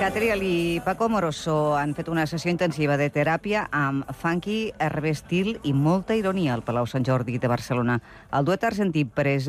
Catriel i Paco Moroso han fet una sessió intensiva de teràpia amb funky, herbe estil i molta ironia al Palau Sant Jordi de Barcelona. El duet argentí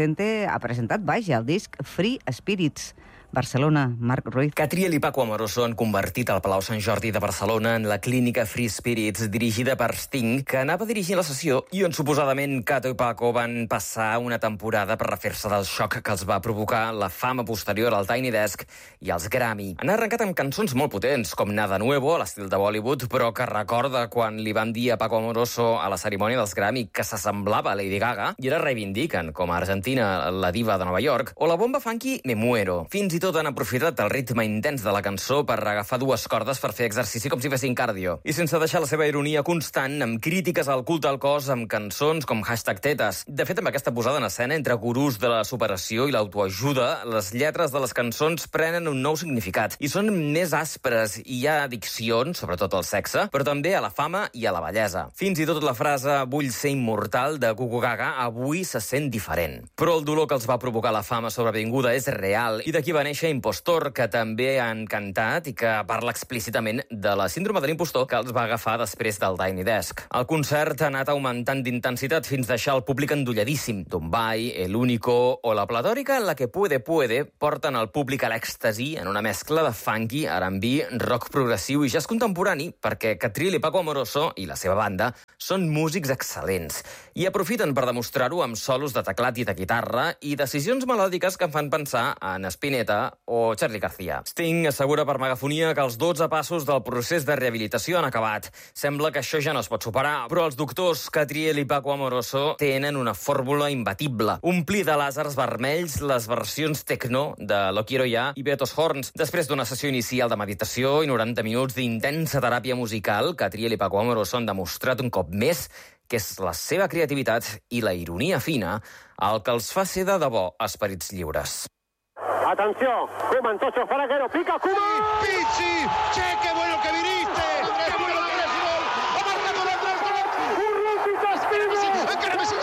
ha presentat el disc Free Spirits. Barcelona, Marc Ruiz. Catriel i Paco Amoroso han convertit el Palau Sant Jordi de Barcelona en la clínica Free Spirits, dirigida per Sting, que anava dirigint la sessió i on suposadament Cato i Paco van passar una temporada per refer-se del xoc que els va provocar la fama posterior al Tiny Desk i als Grammy. Han arrencat amb cançons molt potents, com Nada Nuevo, a l'estil de Bollywood, però que recorda quan li van dir a Paco Amoroso a la cerimònia dels Grammy que s'assemblava a Lady Gaga, i ara reivindiquen com a Argentina la diva de Nova York, o la bomba funky Me Muero. Fins i tot han aprofitat el ritme intens de la cançó per agafar dues cordes per fer exercici com si fessin cardio. I sense deixar la seva ironia constant, amb crítiques al culte al cos, amb cançons com #tetes. De fet, amb aquesta posada en escena entre gurús de la superació i l'autoajuda, les lletres de les cançons prenen un nou significat i són més aspres i hi ha addiccions, sobretot al sexe, però també a la fama i a la bellesa. Fins i tot la frase "vull ser immortal" de Gugu Gaga avui se sent diferent. Però el dolor que els va provocar la fama sobrevinguda és real i d'aquí va néixer Impostor, que també han cantat i que parla explícitament de la síndrome de l'impostor que els va agafar després del Tiny Desk. El concert ha anat augmentant d'intensitat fins deixar el públic endolladíssim. Dumbai, El Único o la platòrica en la que Puede porten el públic a l'èxtasi en una mescla de funky, R&B, rock progressiu i jazz contemporani, perquè Catriel i Paco Amoroso i la seva banda són músics excel·lents i aprofiten per demostrar-ho amb solos de teclat i de guitarra i decisions melòdiques que em fan pensar en Spinetta o Charly García. Sting assegura per megafonia que els 12 passos del procés de rehabilitació han acabat. Sembla que això ja no es pot superar, però els doctors Catriel i Paco Amoroso tenen una fórmula imbatible. Omplir de làsers vermells les versions techno de Lo Quiero Ya i Betos Horns. Després d'una sessió inicial de meditació i 90 minuts d'intensa teràpia musical, Catriel i Paco Amoroso han demostrat un cop més que és la seva creativitat i la ironia fina el que els fa ser de debò esperits lliures. Atención, Koeman, Tocho, Faraguero, pica, Koeman. Pizzi, che, qué bueno que viniste. Qué bueno que eres gol. Ha marcado el gol. Urruti, Encara Messi.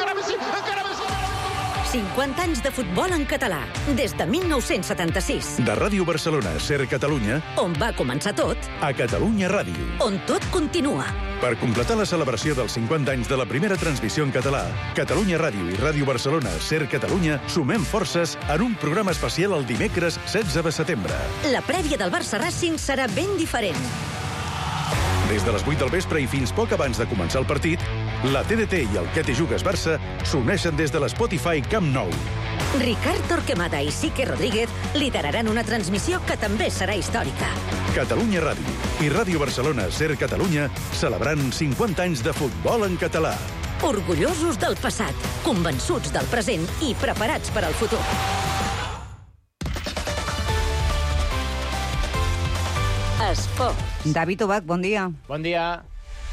50 anys de futbol en català, des de 1976. De Ràdio Barcelona, Ser Catalunya, On va començar tot, a Catalunya Ràdio. on tot continua. Per completar la celebració dels 50 anys de la primera transmissió en català, Catalunya Ràdio i Ràdio Barcelona, Ser Catalunya, sumem forces en un programa especial el dimecres 16 de setembre. La prèvia del Barça Racing serà ben diferent. Des de les 8 del vespre i fins poc abans de començar el partit, la TDT i el Que te jugues Barça s'uneixen des de l'Spotify Camp Nou. Ricard Torquemada i Sique Rodríguez lideraran una transmissió que també serà històrica. Catalunya Ràdio i Ràdio Barcelona, Ser Catalunya, celebrant 50 anys de futbol en català. Orgullosos del passat, convençuts del present i preparats per al futur. Esport. David Obac, bon dia. Bon dia.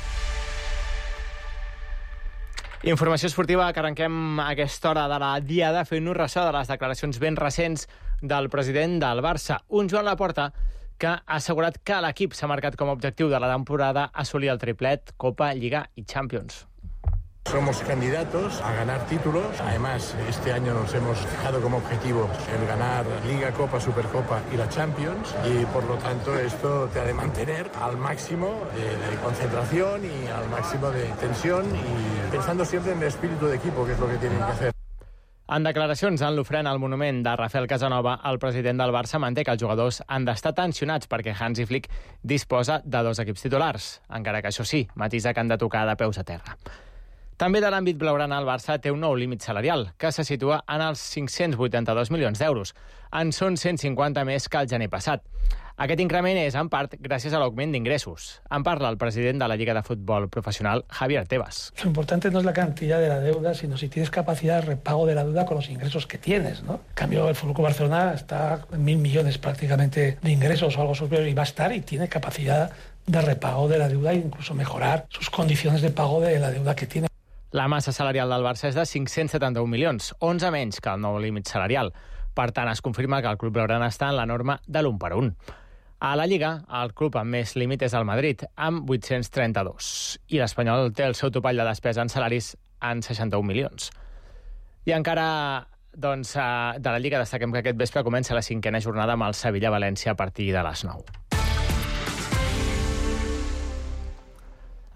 Informació esportiva que arrenquem a aquesta hora de la diada fent-nos ressò de les declaracions ben recents del president del Barça, un Joan Laporta, que ha assegurat que l'equip s'ha marcat com a objectiu de la temporada assolir el triplet, Copa, Lliga y Champions. Somos candidatos a ganar títulos. Además, este año nos hemos fijado como objetivo el ganar Liga, Copa, Supercopa y la Champions. Y por lo tanto, esto te ha de mantener al máximo de concentración y al máximo de tensión y pensando siempre en el espíritu de equipo, que es lo que tienen que hacer. En declaracions en l'ofrena al monument de Rafael Casanova, el president del Barça manté que els jugadors han d'estar tensionats perquè Hansi Flick disposa de 2 equips titulars, encara que això sí, matisa que han de tocar de peus a terra. També de l'àmbit blaugrana, el Barça té un nou límit salarial, que se situa en els 582 milions d'euros. En són 150 més que el gener passat. Aquest increment és, en part, gràcies a l'augment d'ingressos. En parla el president de la Lliga de Futbol Profesional, Javier Tebas. Lo importante no es la cantidad de la deuda, sino si tienes capacidad de repago de la deuda con los ingresos que tienes, ¿no? En cambio, el FC Barcelona está en 1.000 millones prácticamente de ingresos o algo superior y va a estar y tiene capacidad de repago de la deuda e incluso mejorar sus condiciones de pago de la deuda que tiene. La massa salarial del Barça és de 571 milions, 11 menys que el nou límit salarial. Per tant, es confirma que el club blaugrana està en la norma de l'1-per-1. A la Lliga, el club amb més límit és el Madrid, amb 832. I l'Espanyol té el seu topall de despesa en salaris en 61 milions. I encara, doncs, de la Lliga destaquem que aquest vespre comença la 5a jornada amb el Sevilla-València a partir de les 9.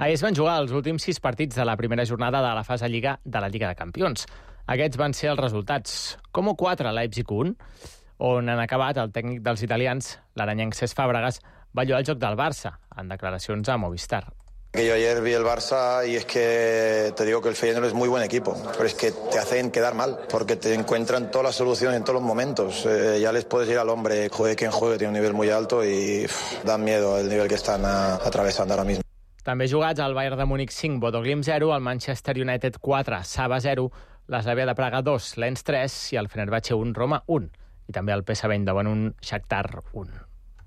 Ahir es van jugar els últims 6 partits de la primera jornada de la fase Lliga de la Lliga de Campions. Aquests van ser els resultats. Como 4, Leipzig 1, on han acabat el tècnic dels italians, l'aranyenc Cesc Fàbregas, va lloar el joc del Barça, en declaracions a Movistar. Que yo ayer vi el Barça y es que te digo que el Feyenoord es muy buen equipo, pero es que te hacen quedar mal, porque te encuentran todas las soluciones en todos los momentos. Ya les puedes ir al hombre, juegue quien juegue, tiene un nivel muy alto y dan miedo el nivel que están atravesando ahora mismo. També jugats al Bayern de Múnich 5, Bodo Glimt 0, el Manchester United 4, Saba 0, l'Slavia de Praga 2, Lens 3 i el Fenerbahçe 1, Roma 1. I també el PSV Eindhoven 1, Shakhtar 1.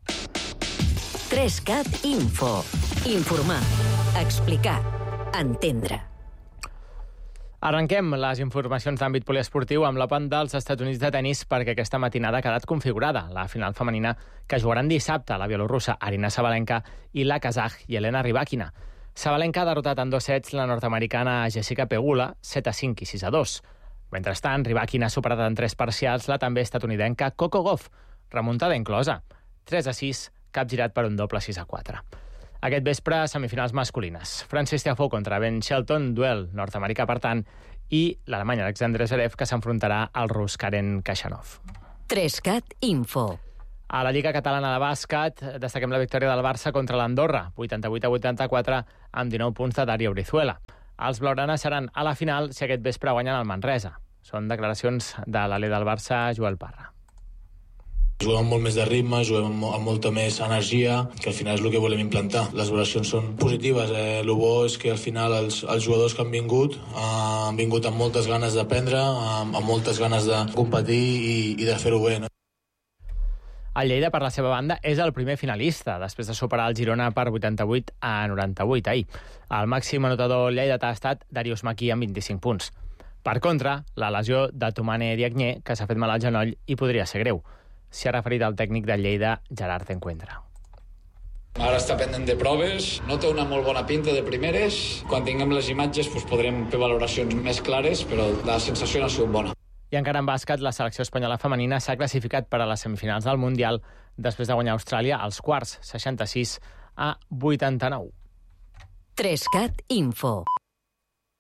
3CAT Info. Informar, explicar, entendre. Arrenquem les informacions d'àmbit poliesportiu amb l'Open dels Estats Units de tenis perquè aquesta matinada ha quedat configurada la final femenina que jugaran dissabte la bielorrussa Aryna Sabalenka i la kazaj Jelena Rybakina. Sabalenka ha derrotat en 2 sets la nord-americana Jessica Pegula, 7-5 i 6-2. Mentrestant, Rybakina ha superat en 3 parcials la també estatunidenca Coco Gauff, remuntada inclosa, 3-6, capgirat per un doble 6-4. Aquest vespre, semifinals masculines. Frances Tiafoe contra Ben Shelton, duel nord-americà per tant, i l'alemany Alexander Zverev, que s'enfrontarà al rus Karen Khachanov. 3CAT Info. A la Lliga Catalana de Bàsquet destaquem la victòria del Barça contra l'Andorra, 88-84, amb 19 punts de Dario Brizuela. Els blaugranes seran a la final si aquest vespre guanyen el Manresa. Són declaracions de l'alè del Barça, Joel Parra. Juguem amb molt més de ritme, juguem amb molta més energia, que al final és el que volem implantar. Les valoracions són positives. El bo és que al final els jugadors que han vingut amb moltes ganes d'aprendre, amb moltes ganes de competir i de fer-ho bé. El Lleida, per la seva banda, és el primer finalista, després de superar el Girona per 88-98 ahir. El màxim anotador lleidatà ha estat Darius Maki amb 25 punts. Per contra, la lesió de Toumani Diagne, que s'ha fet mal al genoll i podria ser greu. S'hi ha referit al tècnic del Lleida, Gerard Encuentra. Ara està pendent de proves, no té una molt bona pinta de primeres. Quan tinguem les imatges podrem fer valoracions més clares, però la sensació no ha sigut bona. I encara en bàsquet, la selecció espanyola femenina s'ha classificat per a les semifinals del Mundial després de guanyar Austràlia als quarts, 66-89. 3CAT Info.